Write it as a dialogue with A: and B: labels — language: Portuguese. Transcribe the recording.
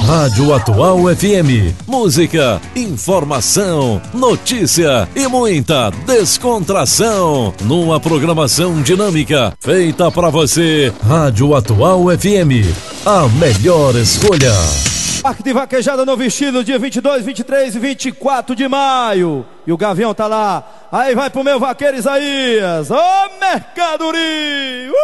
A: Rádio Atual FM. Música, informação, notícia e muita descontração. Numa programação dinâmica feita pra você. Rádio Atual FM. A melhor escolha.
B: Parque de Vaquejada no Vestido, dia 22, 23 e 24 de maio. E o Gavião tá lá. Aí vai pro meu vaqueiro Isaías. Ô, mercadoria!